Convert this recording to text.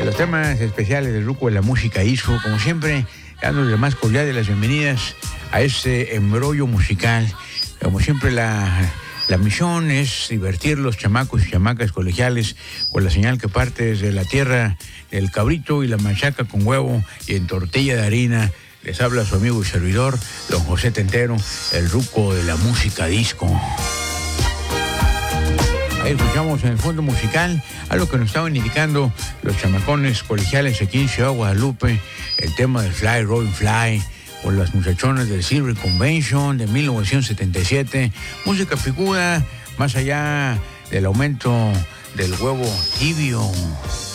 de los temas especiales del Ruco de la música disco, como siempre, dándoles la más cordial de las bienvenidas a este embrollo musical. Como siempre, la misión es divertir los chamacos y chamacas colegiales con la señal que parte desde la tierra del cabrito y la machaca con huevo y en tortilla de harina. Les habla su amigo y servidor, don José Tentero, el Ruco de la música disco. Ahí escuchamos en el fondo musical algo que nos estaban indicando los chamacones colegiales aquí en Ciudad Guadalupe, el tema del Fly, Rolling Fly, o las muchachonas del Silver Convention de 1977, música picuda, más allá del aumento del huevo tibio.